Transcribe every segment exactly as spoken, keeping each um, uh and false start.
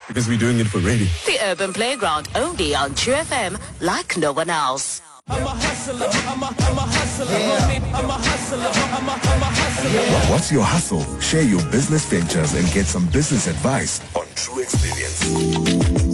Because we're doing it for radio. The Urban Playground, only on True F M, like no one else. I'm a hustler, I'm a, I'm a hustler, homie. I'm a hustler, I'm a, I'm a hustler. What's your hustle? Share your business ventures and get some business advice on True Experience.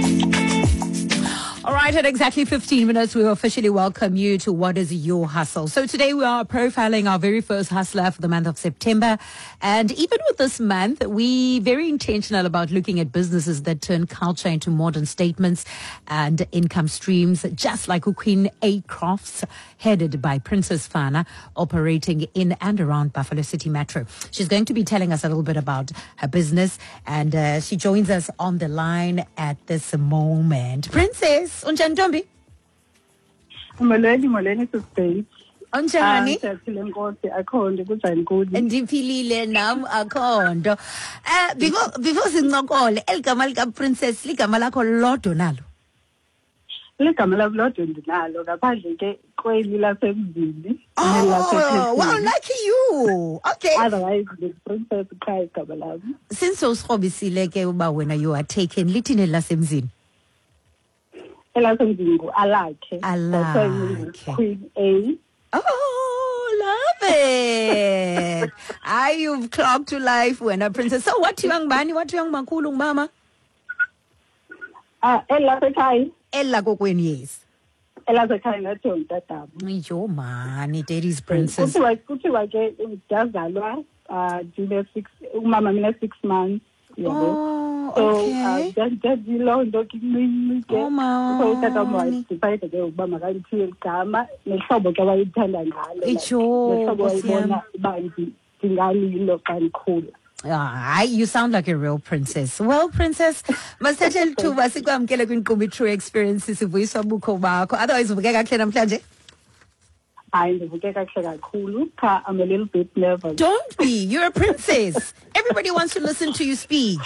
All right, at exactly fifteen minutes, we officially welcome you to What is Your Hustle? So today we are profiling our very first hustler for the month of September. And even with this month, we very intentional about looking at businesses that turn culture into modern statements and income streams, just like Queen A Crofts, headed by Princess Fana, operating in and around Buffalo City Metro. She's going to be telling us a little bit about her business, and uh, she joins us on the line at this moment. Princess, unjani Ntombi? Molweni molweni sisibheki. Unjani? Siyaphila Nkosi akhonde kunjani kuthi? Ndiphilile nam akhondo. Eh before before sincokole eligama lika Princess ligama lakho lodwa nalo. Ligama lami lodwa ndinalo ngaphandle ke kweli lasemzini. Oh, wow, lucky you. Okay. Otherwise the Princess Christ igama lami. Since usirhobisile ke uba wena you are taken, lithini lasemzini? Elasemzini ngu Alakhe. Alakhe. Queen A. Oh, love it. Ah, you've clocked to life when a princess. So what young bani, what young makulu mama? Ah, elasekhaya. Ella kokweni, yes. Elasekhaya ngathi umtatabu. Yo man, it is princess. Kuthiwa kuthiwa ke ngiyazalwa ah dile six umama mina six months. Oh, so okay. uh, just just below ndokinini ke Oh, man. so utata mwa decide ke uba makalithiwe igama nehlobo ke wayithanda ngalo Ijo, nehlobo Nkosi yami. wayibona bantu dingalilo kankhulu. Ah, you sound like a real princess. Well, princess, masithathe lithuba sikwamkele kwinkqubo True Experience sivuyiswa bukho bakho. Otherwise ubukeka kahle namhlanje. Hayi ndivuke kahle kakhulu cha I'm a little bit nervous. Don't be. You're a princess. Everybody wants to listen to you speak.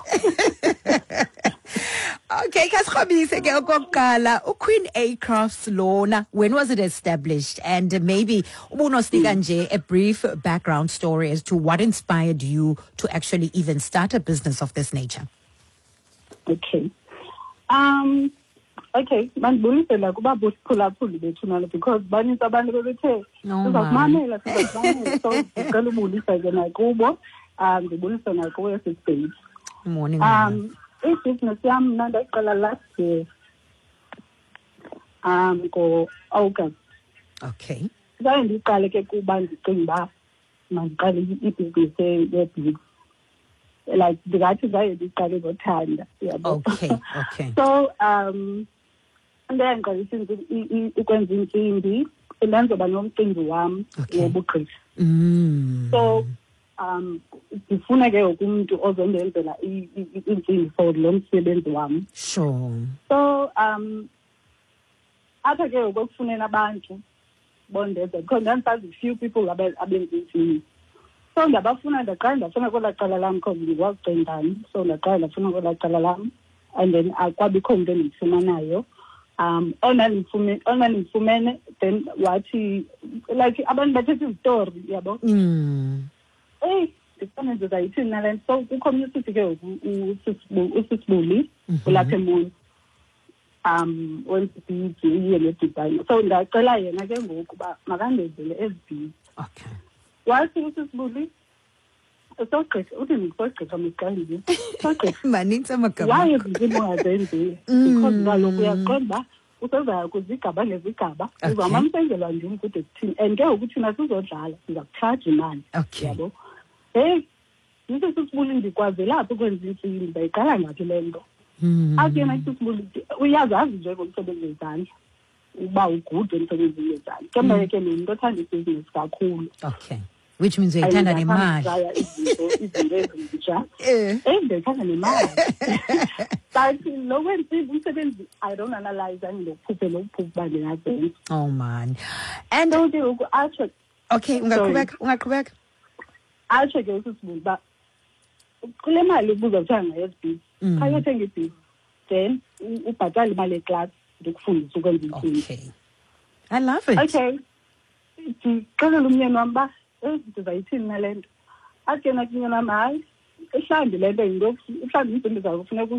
Okay, kasirhobise ke okokuqala uQueen A Crofts lona, when was it established? And maybe ubunosika nje a brief background story as to what inspired you to actually even start a business of this nature. Okay. Um Okay, mandibulise la kuba bosiphulaphuli bethu nalo because baninzi abantu bebethe sizakumamela sizakumamela so ngicela ubulisa ke nakubo um ngibulisa nakuwe sisibheki. Morning. Um i-business yami mna ndayiqala last year um ngo-August. Okay. Zaye ndiyiqale ke kuba ndicinga uba mandiqale i-business ye-beads. Like ndingathi zaye ndiyiqale ngothanda. Okay, okay. So um ndendiqalisa ukwenza intsimbi ndenzoba nomcimbi wami wobugqirha. Mm. So um ndifuna ke umuntu ozondenzela intsimbi for lo msebenzi wami. Sure. So um apha ke ukufunela abantu bondeze because ndandisazi few people abenza intsimbi. So ndabafuna ndaqala ndafuna kwela cala lam because ndikwazi ucendana. So ndaqala ndafuna kwela cala lam and then akwabikho umuntu endimfumanayo. Um ona nimfumene ona nimfumene then wathi like abantu bathethe istory yabo. Mm. Eh ndifuna nje zayithini nale so ku-community ke usisibuli ulapha eMoni. Um when the iye le design so ndacela yena ke ngoku ba makandenzele ezibhi. Okay. Wathi usisibuli sogqitha uthi ngisogqitha mqandile sogqitha Maninzi amagama. why izinto ungazenzi because kaloku uyaqonda uba usezaya kuzigaba ngezigaba uzamamsenzelwa nje ukuthi kuthini and ke ukuthi thina sizodlala siza kucharge imali yabo. Hey yise sisibuli ndikwazi lapho ukwenza intsimbi ndayiqala ngathi le nto. Athi yena sisibuli uyazazi nje ngomsebenzi wezandla uba ugude emsebenzini wezandla kembe ke nomuntu othanda ibusiness kakhulu. Okay. Which means uyayithanda nemali. Izinto ezintsha endithanda nemali but lo kwenza umsebenzi I don't analyze angilokuphuphe lokuphupha uba ndingazenza. Oh man. And so ke atsho okay ungaqhubeka ungaqhubeka atsho ke usisibuli uba kule mali ubuzawuthenga ngayo ezibhizi xa uyothenga ibhizi then ubhatala imali eclass ndikufundisa ukwenza intsimbi. Okay, I love it. Okay, ndixelela umyeni wam uba ndizayithini nale nto. Athi yena kunyena hayi ihlambi le nto yinto ihlambi izinto zakufuneka